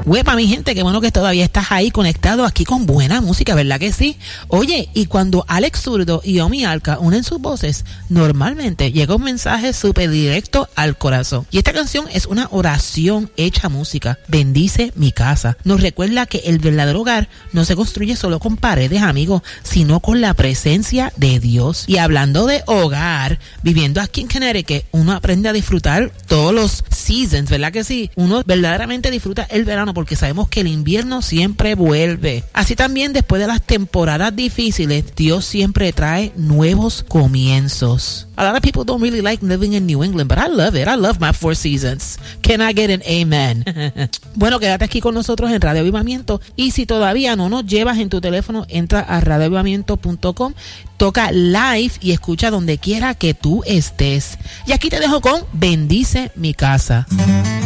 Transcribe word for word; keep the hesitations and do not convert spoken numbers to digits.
Huepa, mi gente, qué bueno que todavía estás ahí conectado aquí con buena música, ¿verdad que sí? Oye, y cuando Alex Zurdo y Omi Alca unen sus voces, normalmente llega un mensaje súper directo al corazón. Y esta canción es una oración hecha música. Bendice mi casa. Nos recuerda que el verdadero hogar no se construye solo con paredes, amigos, sino con la presencia de Dios. Y hablando de hogar, viviendo aquí en Connecticut, uno aprende a disfrutar todos los seasons, ¿verdad que sí? Uno verdaderamente disfruta el verano porque sabemos que el invierno siempre vuelve. Así también después de las temporadas difíciles, Dios siempre trae nuevos comienzos. A lot of people don't really like living in New England, but I love it. I love my four seasons. Can I get an amen? Bueno, quédate aquí con nosotros en Radio Avivamiento, y si todavía no nos llevas en tu teléfono, entra a radio avivamiento punto com, toca live y escucha donde quiera que tú estés. Y aquí te dejo con Bendice mi casa.